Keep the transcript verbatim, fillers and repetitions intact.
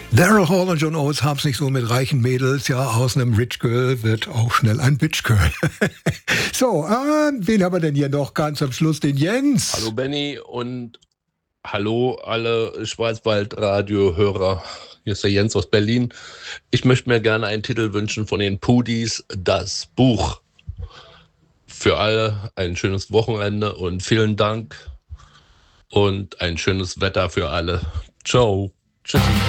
Daryl Hall und John Oates haben es nicht so mit reichen Mädels. Ja, aus einem Rich Girl wird auch schnell ein Bitch Girl. So, äh, wen haben wir denn hier noch ganz am Schluss? Den Jens. Hallo Benny und hallo alle Schwarzwaldradio-Hörer. Hier ist der Jens aus Berlin. Ich möchte mir gerne einen Titel wünschen von den Pudis, das Buch. Für alle ein schönes Wochenende und vielen Dank und ein schönes Wetter für alle. Ciao. Tschüss.